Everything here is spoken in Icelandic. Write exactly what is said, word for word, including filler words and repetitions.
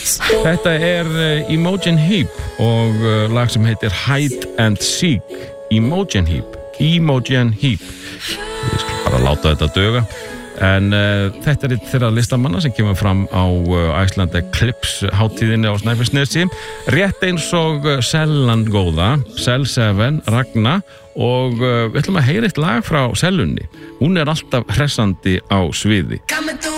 Þetta er uh, Imogen Heap og uh, lag sem heitir Hide and Seek. Imogen Heap Imogen Heap Ég skal bara láta þetta duga. En uh, þetta er eitt þeirra listamanna sem kemur fram á uh, Iceland Eclipse hátíðinni á Snæfellsnesi, rétt eins og uh, Sellan góða, Sel seven, Ragna, og uh, við ætlum að heyra eitt lag frá Sellunni. Hún er alltaf hressandi á sviði.